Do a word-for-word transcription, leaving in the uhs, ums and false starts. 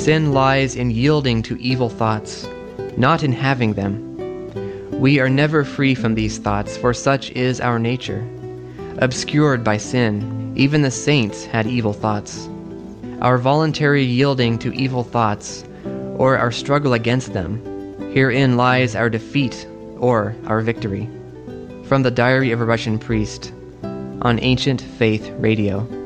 Sin lies in yielding to evil thoughts, not in having them. We are never free from these thoughts, for such is our nature. Obscured by sin, even the saints had evil thoughts. Our voluntary yielding to evil thoughts, or our struggle against them, herein lies our defeat or our victory. From the Diary of a Russian Priest, on Ancient Faith Radio.